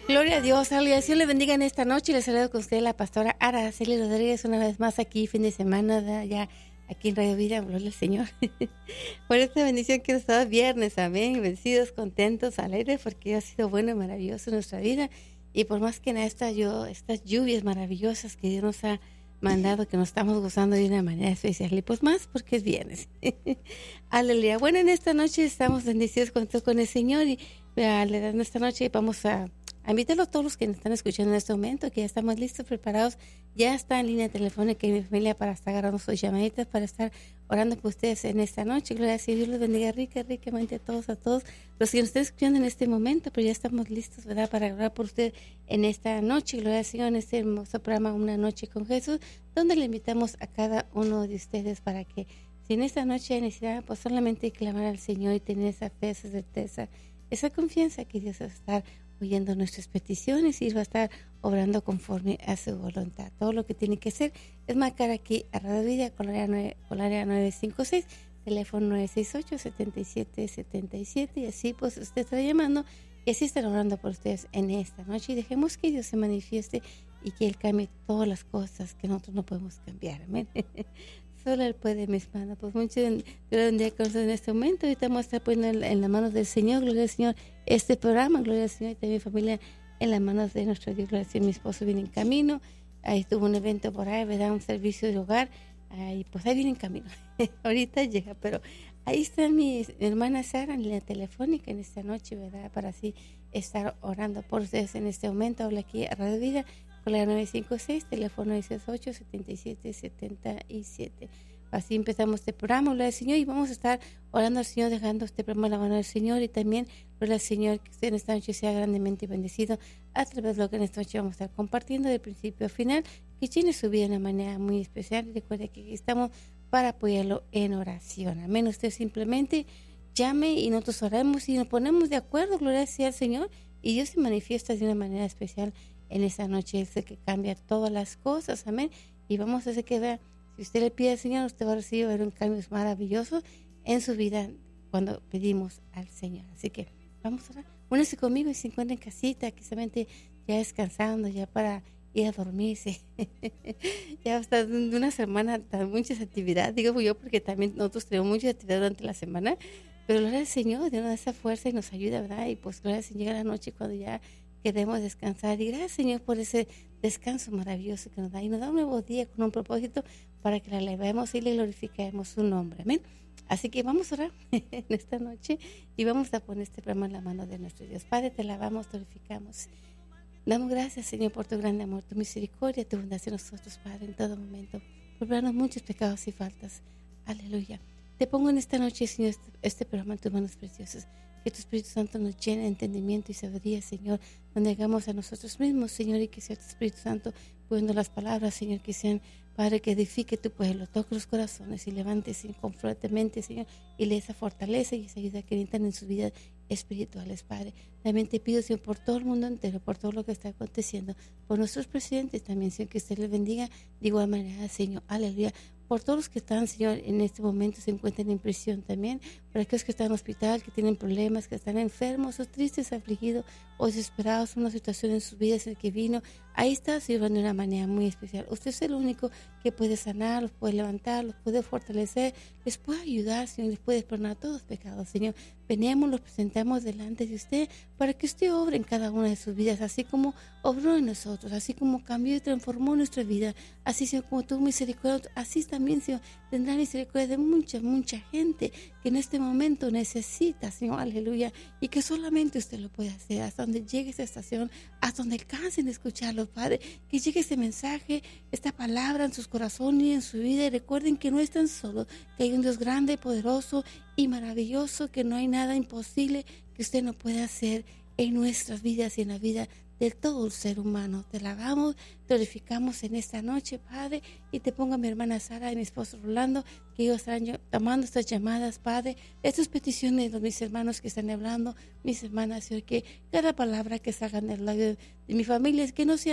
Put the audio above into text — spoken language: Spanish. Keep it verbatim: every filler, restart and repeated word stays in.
Gloria a Dios, aleluya. Dios le bendiga en esta noche. Les saludo con usted la pastora Araceli Rodríguez una vez más aquí, fin de semana, ¿verdad? Ya aquí en Radio Vida, gloria al Señor. Por esta bendición que nos ha dado viernes, amén. Vencidos, contentos, alegres, porque ha sido bueno y maravilloso en nuestra vida. Y por más que nada, esta, yo, estas lluvias maravillosas que Dios nos ha mandado, que nos estamos gozando de una manera especial. Y pues más porque es viernes. Aleluya. Bueno, en esta noche estamos bendecidos con, con el Señor. Y en esta noche vamos a invitarlos a todos los que nos están escuchando en este momento, que ya estamos listos, preparados. Ya está en línea telefónica mi familia para estar agarrando sus llamaditas, para estar orando por ustedes en esta noche. Gloria a Dios, Dios les bendiga rica, ricamente a todos, a todos los que nos están escuchando en este momento, pero ya estamos listos, ¿verdad?, para orar por ustedes en esta noche. Gloria al Señor, en este hermoso programa Una Noche con Jesús, donde le invitamos a cada uno de ustedes para que, si en esta noche hay necesidad, pues solamente clamar al Señor y tener esa fe, esa certeza, esa confianza que Dios va a estar oyendo nuestras peticiones y va a estar obrando conforme a su voluntad. Todo lo que tiene que hacer es marcar aquí a Radio Vida con la área nueve cinco seis, teléfono nueve seis ocho, siete siete siete siete, y así pues usted está llamando y así están orando por ustedes en esta noche, y dejemos que Dios se manifieste y que Él cambie todas las cosas que nosotros no podemos cambiar. Amén. Solo Él puede, mi hermana. Pues mucho día con nosotros en este momento. Ahorita vamos a estar poniendo en, en las manos del Señor, gloria al Señor, este programa, gloria al Señor, y también mi familia en las manos de nuestro Dios, gloria al Señor. Mi esposo viene en camino, ahí tuvo un evento por ahí, ¿verdad?, un servicio de hogar, ahí, pues ahí viene en camino. Ahorita llega, pero ahí está mi, mi hermana Sara en la telefónica en esta noche, ¿verdad?, para así estar orando por ustedes en este momento. Habla aquí a Radio Vida con la nueve cinco seis, teléfono nueve seis ocho, siete siete siete siete. Así empezamos este programa, gloria al Señor, y vamos a estar orando al Señor, dejando este programa en la mano del Señor, y también, gloria al Señor, que usted en esta noche sea grandemente bendecido a través de lo que en esta noche vamos a estar compartiendo de principio a final, que tiene su vida de una manera muy especial. Y recuerde que aquí estamos para apoyarlo en oración. Amén. Usted simplemente llame y nosotros oramos y nos ponemos de acuerdo, gloria sea al Señor, y Dios se manifiesta de una manera especial en esa noche. Es el que cambia todas las cosas, amén. Y vamos a hacer que vea, si usted le pide al Señor, usted va a recibir un cambio maravilloso en su vida cuando pedimos al Señor. Así que vamos a orar. Únase conmigo y se encuentra en casita, quizamente ya descansando, ya para ir a dormirse. Ya está de una semana, muchas actividades, digo yo, porque también nosotros tenemos muchas actividades durante la semana, pero gloria al Señor, Dios nos da esa fuerza y nos ayuda, ¿verdad? Y pues gloria al Señor, llega la noche cuando ya queremos descansar, y gracias, Señor, por ese descanso maravilloso que nos da, y nos da un nuevo día con un propósito para que le alabemos y le glorifiquemos su nombre, amén. Así que vamos a orar en esta noche y vamos a poner este programa en la mano de nuestro Dios. Padre, te alabamos, glorificamos, damos gracias, Señor, por tu grande amor, tu misericordia, tu bondad en nosotros, Padre, en todo momento, por perdonarnos muchos pecados y faltas. Aleluya. Te pongo en esta noche, Señor, este, este programa en tus manos preciosas. Que tu Espíritu Santo nos llene de entendimiento y sabiduría, Señor, donde hagamos a nosotros mismos, Señor, y que sea tu Espíritu Santo poniendo las palabras, Señor, que sean, Padre, que edifique tu pueblo, toque los corazones y levante, Señor, con fuertemente, Señor, y le esa fortaleza y esa ayuda que necesitan en sus vidas espirituales, Padre. También te pido, Señor, por todo el mundo entero, por todo lo que está aconteciendo, por nuestros presidentes también, Señor, que usted les bendiga de igual manera, Señor, aleluya. Por todos los que están, Señor, en este momento se encuentran en prisión también, por aquellos que están en hospital, que tienen problemas, que están enfermos o tristes, afligidos o desesperados, una situación en sus vidas en que vino, ahí está, Señor, de una manera muy especial. Usted es el único que puede sanar, los puede levantar, los puede fortalecer, les puede ayudar, Señor, les puede perdonar todos los pecados, Señor. Venimos, los presentamos delante de usted para que usted obre en cada una de sus vidas, así como obró en nosotros, así como cambió y transformó nuestra vida, así, Señor, como tuvo misericordia, así también, Señor, tendrá misericordia de mucha, mucha gente que en este momento necesita, Señor, aleluya, y que solamente usted lo puede hacer, hasta donde llegue esta estación, hasta donde alcancen de escucharlo, Padre, que llegue este mensaje, esta palabra en sus corazones y en su vida, y recuerden que no están solos, que hay un Dios grande, poderoso y maravilloso, que no hay nada imposible que usted no pueda hacer en nuestras vidas y en la vida de todo el ser humano. Te alabamos, te glorificamos en esta noche, Padre, y te pongo a mi hermana Sara y mi esposo Rolando, que ellos están tomando estas llamadas, Padre, estas peticiones de mis hermanos que están hablando, mis hermanas, Señor, que cada palabra que salgan del labio de mi familia, es que no sea